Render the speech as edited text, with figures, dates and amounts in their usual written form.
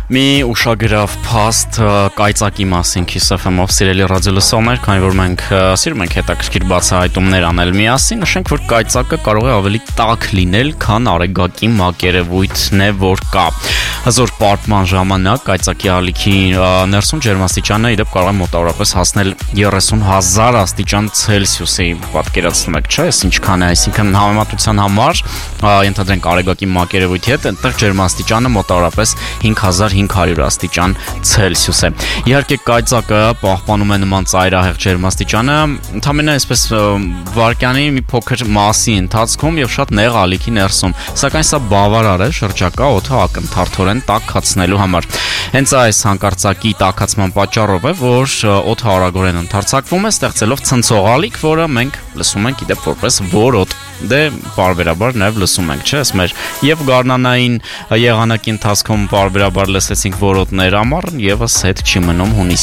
Մի ուշագրավ փաստ կայծակի մասին Kiss FM-ով սիրելի ռադիոլսողներ, քանի որ մենք սիրում ենք հետաքրքիր բացահայտումներ անել միասին, նշենք, որ կայծակը կարող է ավելի տաք լինել, քան արեգակի մակերևույթն է, որ կա։ Հզոր պարպման ժամանակ կայծակի ալիքի ներսում ջերմաստիճանը իդեպ կարող է մոտավորապես հասնել 30,000 աստիճան Ցելսիուսի, պատկերացնում եք, չէ՞, ինչքան է, այսինքն համեմատության համար ենթադրենք արեգակի մակերևույթի հետ, այնտեղ ջերմաստիճանը մոտավորապես 5500 աստիճան Ցելսիուս է։ Իհարկե կայծակը պահպանում է նման ծայրահեղ ջերմաստիճանը ընդամենը այսպես վարկյանի մի փոքր մասի ընթացքում եւ շատ նեղ ալիքի ներսում, սակայն սա բավարար է շրջակա օդը ակնթարթորեն տաքացնելու համար։ Հենց այս հանկարծակի տաքացման պատճառով է, որ օդը արագորեն ընդարձակվում է, ստեղծելով ցնցող ալիք, որը մենք լսում ենք իդեպ որպես որոտ։ Դե բարբերաբար նաև լսում ենք, չէ՞, մեր եւ գարնանային եղանակի ընթացքում բարբերաբար լսեցինք որոտներ, ամառ եւս հետ չի մնում հունիսի